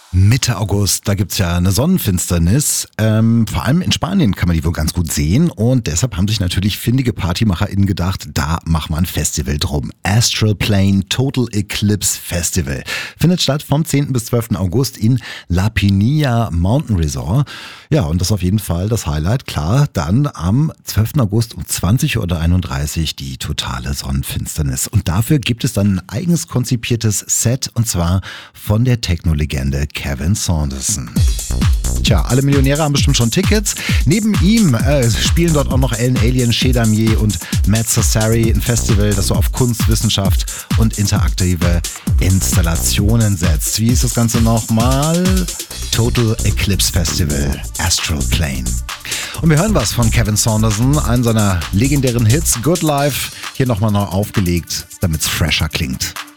Mitte August, da gibt's ja eine Sonnenfinsternis. Vor allem in Spanien kann man die wohl ganz gut sehen. Und deshalb haben sich natürlich findige PartymacherInnen gedacht, da machen wir ein Festival drum. Astral Plane Total Eclipse Festival. Findet statt vom 10. bis 12. August in La Pinilla Mountain Resort. Ja, und das ist auf jeden Fall das Highlight. Klar, dann am 12. August um 20.31 Uhr die totale Sonnenfinsternis. Und dafür gibt es dann ein eigens konzipiertes Set, und zwar von der Techno-Legende Kevin Saunderson. Tja, alle Millionäre haben bestimmt schon Tickets. Neben ihm spielen dort auch noch Ellen Alien, Chez Damier und Matt Sassari, ein Festival, das so auf Kunst, Wissenschaft und interaktive Installationen setzt. Wie ist das Ganze nochmal? Total Eclipse Festival, Astral Plane. Und wir hören was von Kevin Saunderson, einen seiner legendären Hits, Good Life, hier nochmal neu aufgelegt, damit es fresher klingt.